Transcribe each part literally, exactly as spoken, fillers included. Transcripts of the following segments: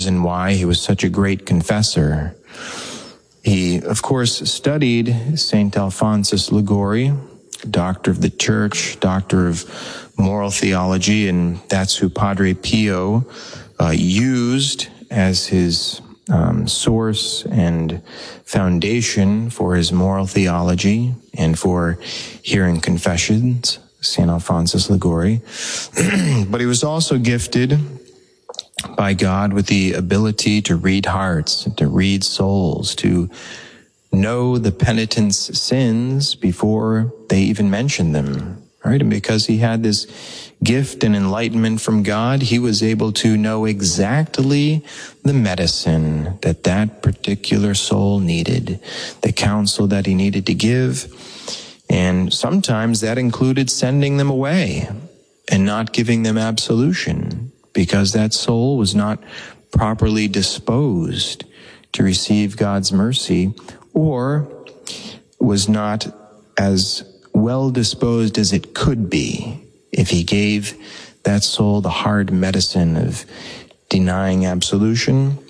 reason why he was such a great confessor. He, of course, studied Saint Alphonsus Liguori, doctor of the church, doctor of moral theology, and that's who Padre Pio uh, used as his um, source and foundation for his moral theology and for hearing confessions, Saint Alphonsus Liguori. But he was also gifted by God with the ability to read hearts, to read souls, to know the penitent's sins before they even mention them, right? And because he had this gift and enlightenment from God, he was able to know exactly the medicine that that particular soul needed, the counsel that he needed to give. And sometimes that included sending them away and not giving them absolution, because that soul was not properly disposed to receive God's mercy, or was not as well disposed as it could be if he gave that soul the hard medicine of denying absolution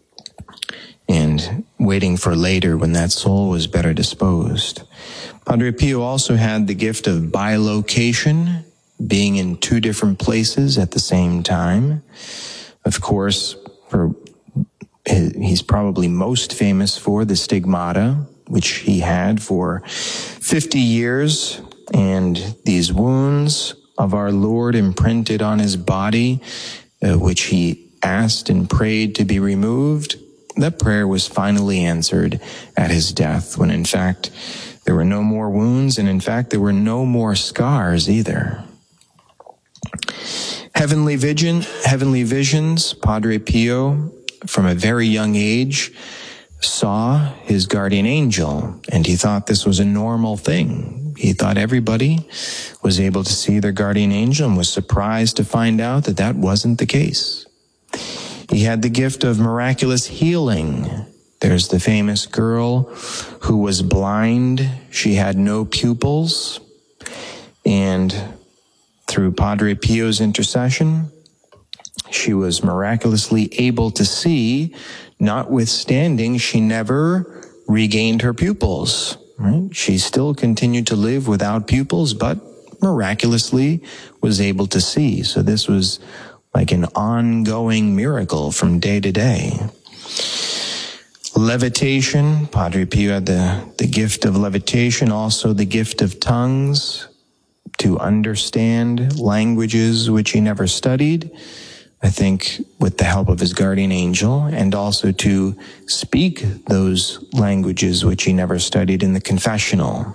and waiting for later when that soul was better disposed. Padre Pio also had the gift of bilocation, being in two different places at the same time. Of course, for, he's probably most famous for the stigmata, which he had for fifty years, and these wounds of our Lord imprinted on his body, uh, which he asked and prayed to be removed. That prayer was finally answered at his death, when in fact there were no more wounds, and in fact there were no more scars either. Heavenly vision, heavenly visions, Padre Pio, from a very young age, saw his guardian angel, and he thought this was a normal thing. He thought everybody was able to see their guardian angel, and was surprised to find out that that wasn't the case. He had the gift of miraculous healing. There's the famous girl who was blind. She had no pupils, and through Padre Pio's intercession, she was miraculously able to see, notwithstanding she never regained her pupils. Right? She still continued to live without pupils, but miraculously was able to see. So this was like an ongoing miracle from day to day. Levitation, Padre Pio had the, the gift of levitation, also the gift of tongues, to understand languages which he never studied, I think with the help of his guardian angel, and also to speak those languages which he never studied in the confessional.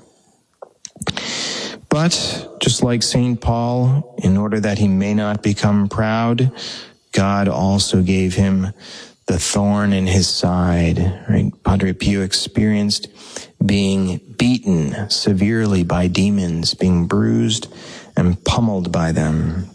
But just like Saint Paul, in order that he may not become proud, God also gave him the thorn in his side. Right? Padre Pio experienced being beaten severely by demons, being bruised and pummeled by them.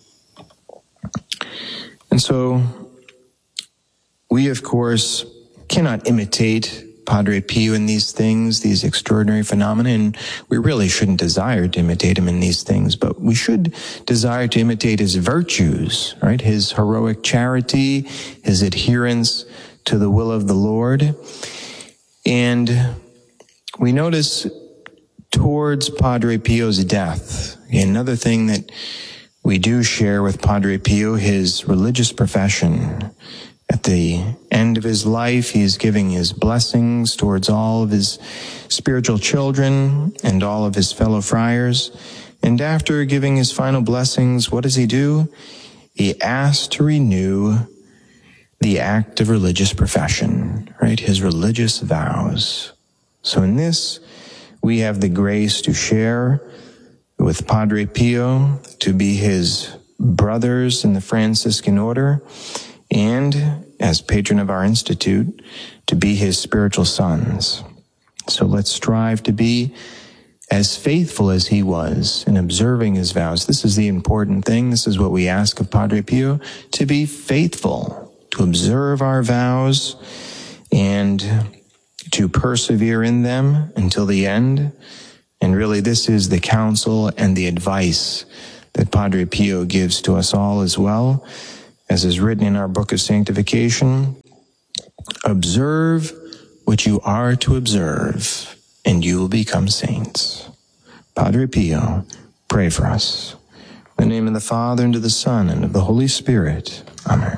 And so we, of course, cannot imitate Padre Pio in these things, these extraordinary phenomena, and we really shouldn't desire to imitate him in these things, but we should desire to imitate his virtues, right? His heroic charity, his adherence to the will of the Lord. And we notice towards Padre Pio's death, another thing that we do share with Padre Pio, his religious profession. At the end of his life, he is giving his blessings towards all of his spiritual children and all of his fellow friars. And after giving his final blessings, what does he do? He asks to renew the act of religious profession, right? His religious vows. So in this, we have the grace to share with Padre Pio, to be his brothers in the Franciscan order, and as patron of our institute, to be his spiritual sons. So let's strive to be as faithful as he was in observing his vows. This is the important thing. This is what we ask of Padre Pio, to be faithful, to observe our vows, and to persevere in them until the end. And really, this is the counsel and the advice that Padre Pio gives to us all as well. As is written in our book of sanctification, Observe what you are to observe, and you will become saints. Padre Pio, pray for us. In the name of the Father, and of the Son, and of the Holy Spirit. Amen.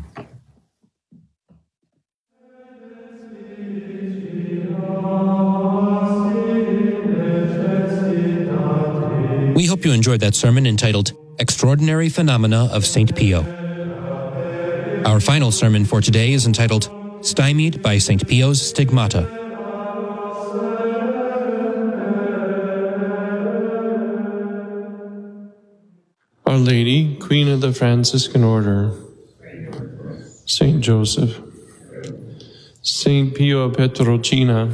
We hope you enjoyed that sermon entitled Extraordinary Phenomena of Saint Pio. Our final sermon for today is entitled Stymied by Saint Pio's Stigmata. Our Lady, Queen of the Franciscan Order, Saint Joseph, Saint Pio Pietrelcina,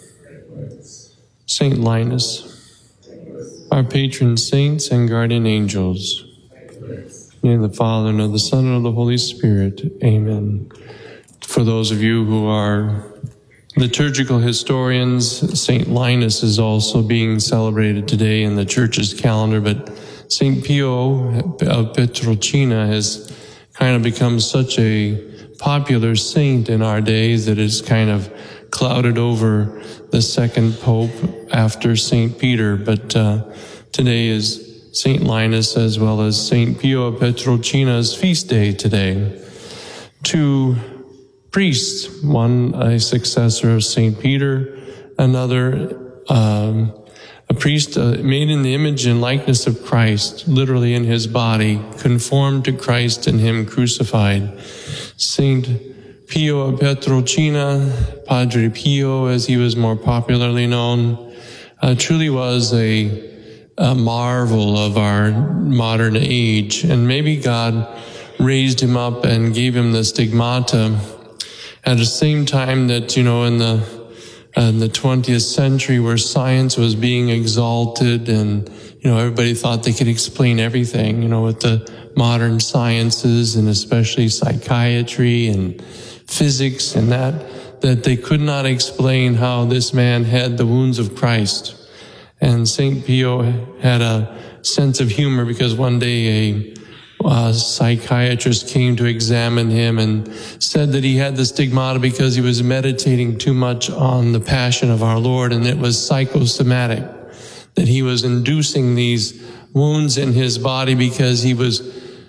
Saint Linus, our patron saints and guardian angels. In the name of the Father, and of the Son, and of the Holy Spirit. Amen. For those of you who are liturgical historians, Saint Linus is also being celebrated today in the Church's calendar, but Saint Pio of Pietrelcina has kind of become such a popular saint in our days that it's kind of clouded over the second pope after Saint Peter. But uh, today is Saint Linus as well as Saint Pio of Pietrelcina's feast day today. Two priests, one a successor of Saint Peter, another um, a priest uh, made in the image and likeness of Christ, literally in his body, conformed to Christ and him crucified. Saint Pio of Pietrelcina, Padre Pio, as he was more popularly known, uh, truly was a, a marvel of our modern age. And maybe God raised him up and gave him the stigmata at the same time that, you know, in the in the twentieth century where science was being exalted and, you know, everybody thought they could explain everything, you know, with the modern sciences and especially psychiatry and physics and that, that they could not explain how this man had the wounds of Christ. And Saint Pio had a sense of humor because one day a Uh, psychiatrist came to examine him and said that he had the stigmata because he was meditating too much on the passion of our Lord, and it was psychosomatic, that he was inducing these wounds in his body because he was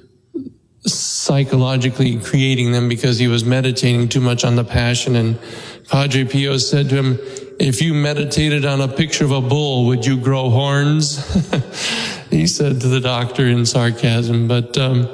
psychologically creating them because he was meditating too much on the passion. And Padre Pio said to him, if you meditated on a picture of a bull, would you grow horns? He said to the doctor in sarcasm. But um,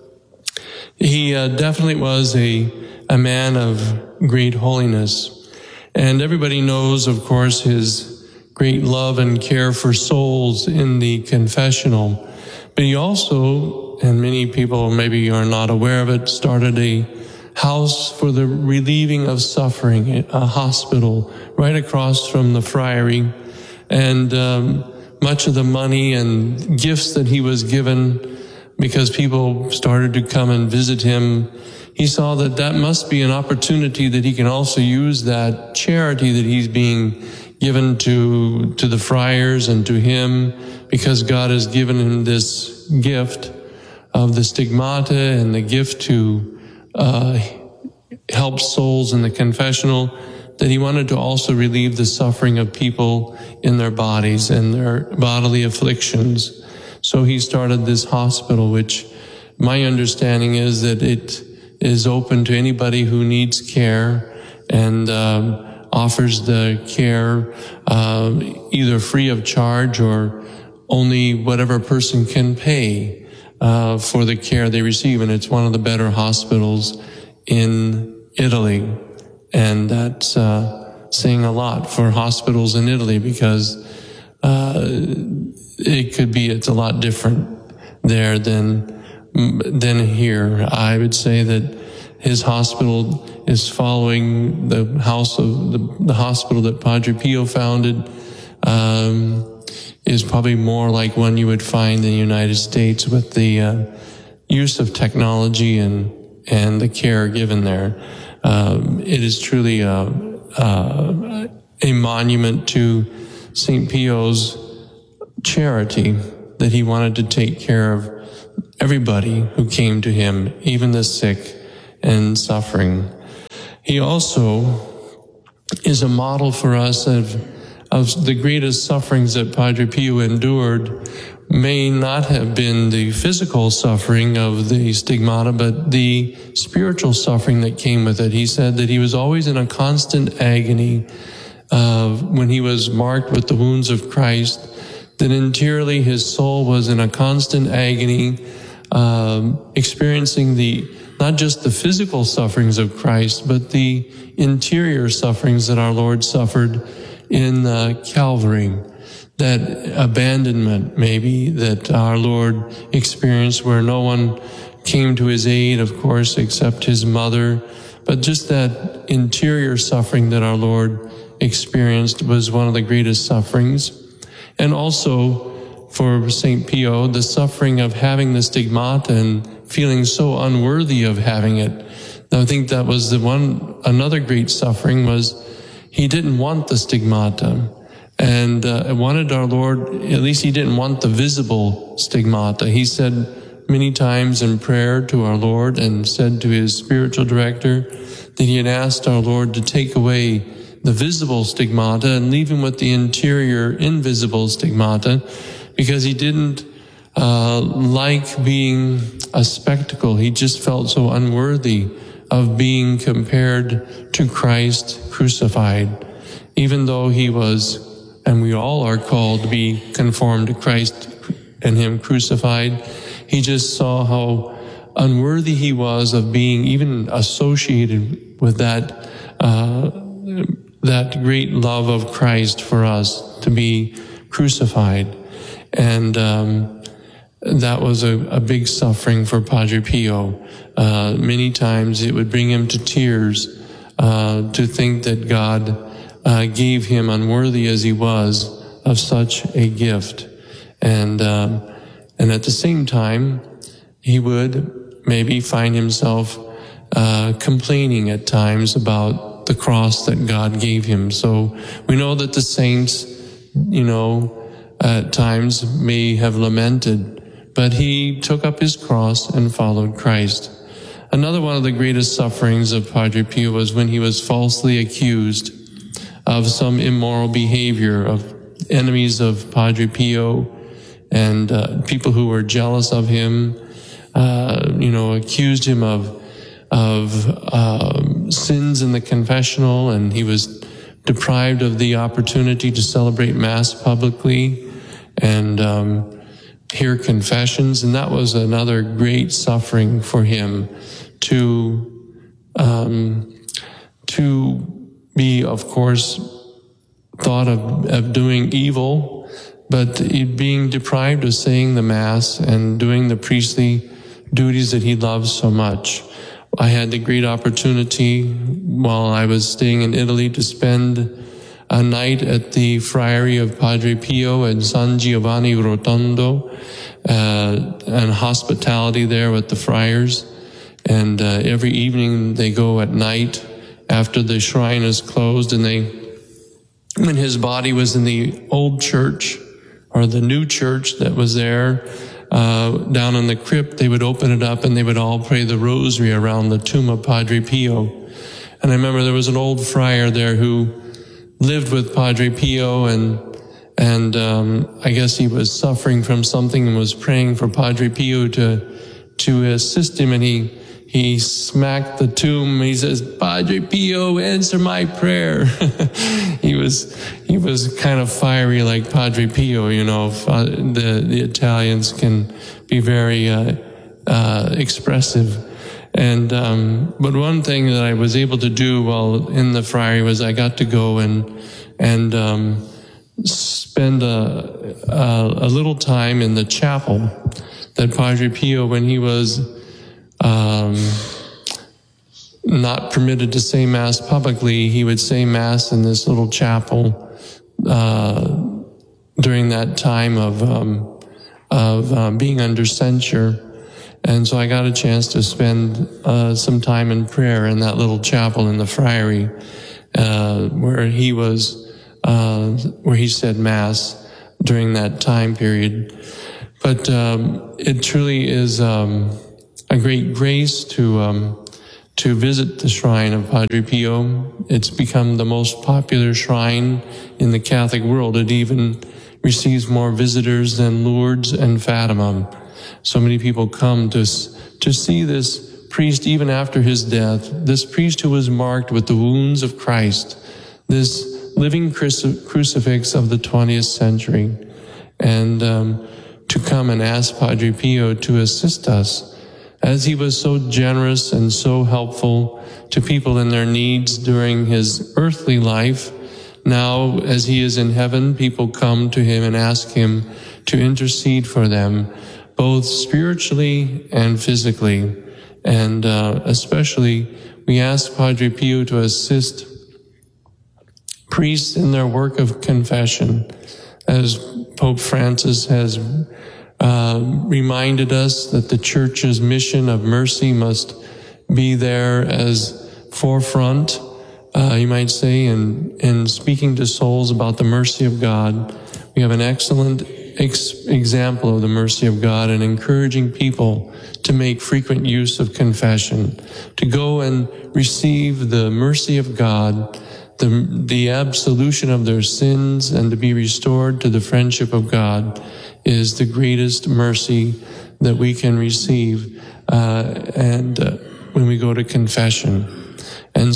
he uh, definitely was a, a man of great holiness. And everybody knows, of course, his great love and care for souls in the confessional. But he also, and many people maybe are not aware of it, started a house for the relieving of suffering, a hospital right across from the friary. And um, much of the money and gifts that he was given, because people started to come and visit him, he saw that that must be an opportunity that he can also use that charity that he's being given to to the friars and to him, because God has given him this gift of the stigmata and the gift to uh, help souls in the confessional, that he wanted to also relieve the suffering of people in their bodies and their bodily afflictions. So he started this hospital, which my understanding is that it is open to anybody who needs care, and um, offers the care uh, either free of charge or only whatever person can pay uh, for the care they receive. And it's one of the better hospitals in Italy. And that's uh, saying a lot for hospitals in Italy, because uh, it could be, it's a lot different there than than here. I would say that his hospital is following the house of the, the hospital that Padre Pio founded, um, is probably more like one you would find in the United States, with the uh, use of technology and and the care given there. Um, it is truly a, a, a monument to Saint Pio's charity, that he wanted to take care of everybody who came to him, even the sick and suffering. he also is a model for us of, of the greatest sufferings that Padre Pio endured may not have been the physical suffering of the stigmata, but the spiritual suffering that came with it. He said that he was always in a constant agony uh, when he was marked with the wounds of Christ, that interiorly his soul was in a constant agony, um, experiencing the not just the physical sufferings of Christ, but the interior sufferings that our Lord suffered in uh, Calvary. That abandonment, maybe, that our Lord experienced, where no one came to his aid, of course, except his mother. But just that interior suffering that our Lord experienced was one of the greatest sufferings. And also, for Saint Pio, the suffering of having the stigmata and feeling so unworthy of having it. I think that was the one, another great suffering was he didn't want the stigmata. And uh, wanted our Lord, at least he didn't want the visible stigmata. He said many times in prayer to our Lord and said to his spiritual director that he had asked our Lord to take away the visible stigmata and leave him with the interior invisible stigmata, because he didn't uh, like being a spectacle. He just felt so unworthy of being compared to Christ crucified, even though he was, and we all are called to be conformed to Christ and him crucified. He just saw how unworthy he was of being even associated with that uh, that great love of Christ for us, to be crucified. And um, that was a, a big suffering for Padre Pio. Uh, many times it would bring him to tears uh, to think that God uh, gave him, unworthy as he was, of such a gift. And um, and at the same time, he would maybe find himself uh, complaining at times about the cross that God gave him. So we know that the saints, you know, at times may have lamented, but he took up his cross and followed Christ. Another one of the greatest sufferings of Padre Pio was when he was falsely accused of some immoral behavior, of enemies of Padre Pio and uh, people who were jealous of him, uh, you know, accused him of of um, sins in the confessional, and he was deprived of the opportunity to celebrate Mass publicly and um, hear confessions. And that was another great suffering for him, to um, to be, of course, thought of, of doing evil, but being deprived of saying the Mass and doing the priestly duties that he loves so much. I had the great opportunity while I was staying in Italy to spend a night at the Friary of Padre Pio in San Giovanni Rotondo, uh, and hospitality there with the friars. And uh, every evening they go at night after the shrine is closed, and they, when his body was in the old church or the new church that was there, Uh, down in the crypt, they would open it up and they would all pray the rosary around the tomb of Padre Pio. And I remember there was an old friar there who lived with Padre Pio, and and um, I guess he was suffering from something and was praying for Padre Pio to to assist him, and he he smacked the tomb. He says, "Padre Pio, answer my prayer." he was he was kind of fiery like Padre Pio, you know. The the Italians can be very uh, uh, expressive, and um, but one thing that I was able to do while in the friary was I got to go and and um, spend a, a a little time in the chapel that Padre Pio, when he was Um, not permitted to say Mass publicly, he would say Mass in this little chapel uh, during that time of um, of um, being under censure. And so I got a chance to spend uh, some time in prayer in that little chapel in the friary, uh, where he was, uh, where he said Mass during that time period. But um, it truly is Um, a great grace to um, to visit the shrine of Padre Pio. It's become the most popular shrine in the Catholic world. It even receives more visitors than Lourdes and Fatima. So many people come to, to see this priest even after his death, this priest who was marked with the wounds of Christ, this living cruci- crucifix of the twentieth century, and um, to come and ask Padre Pio to assist us, as he was so generous and so helpful to people in their needs during his earthly life. Now, as he is in heaven, people come to him and ask him to intercede for them, both spiritually and physically. And uh, especially, we ask Padre Pio to assist priests in their work of confession, as Pope Francis has uh, reminded us that the Church's mission of mercy must be there as forefront, uh, you might say, in, in speaking to souls about the mercy of God. We have an excellent ex- example of the mercy of God and encouraging people to make frequent use of confession, to go and receive the mercy of God, the, the absolution of their sins, and to be restored to the friendship of God is the greatest mercy that we can receive uh, and uh, when we go to confession. And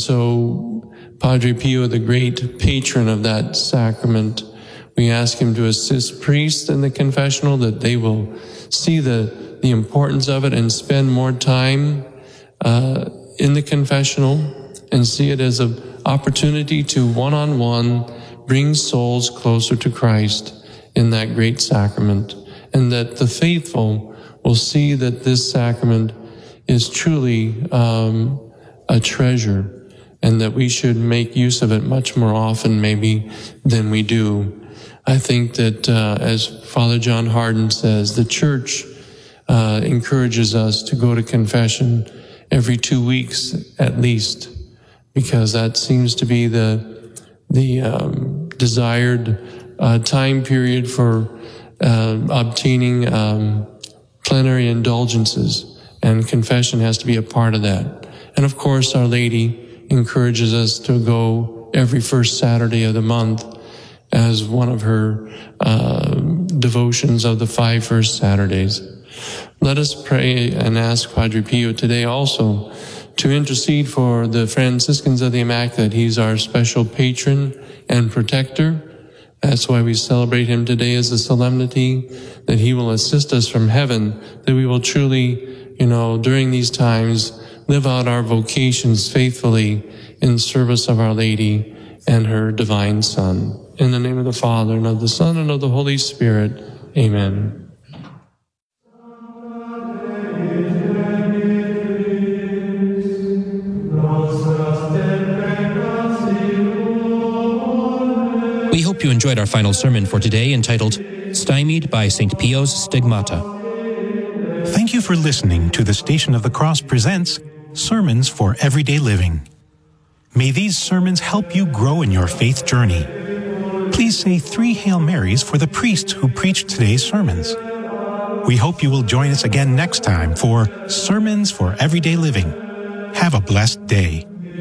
so Padre Pio, the great patron of that sacrament, we ask him to assist priests in the confessional, that they will see the, the importance of it and spend more time uh, in the confessional and see it as an opportunity to one-on-one bring souls closer to Christ in that great sacrament, and that the faithful will see that this sacrament is truly um, a treasure, and that we should make use of it much more often maybe than we do. I think that, uh, as Father John Hardin says, the Church uh, encourages us to go to confession every two weeks at least, because that seems to be the the um, desired uh, time period for uh, obtaining um, plenary indulgences, and confession has to be a part of that. And of course, Our Lady encourages us to go every first Saturday of the month as one of her uh, devotions of the five first Saturdays. Let us pray and ask Padre Pio today also to intercede for the Franciscans of the Immaculate. He's our special patron and protector. That's why we celebrate him today as a solemnity, that he will assist us from heaven, that we will truly, you know, during these times, live out our vocations faithfully in service of Our Lady and her divine Son. In the name of the Father, and of the Son, and of the Holy Spirit. Amen. We hope you enjoyed our final sermon for today, entitled Stymied by Saint Pio's Stigmata. Thank you for listening to the Station of the Cross presents Sermons for Everyday Living. May these sermons help you grow in your faith journey. Please say three Hail Marys for the priest who preached today's sermons. We hope you will join us again next time for Sermons for Everyday Living. Have a blessed day.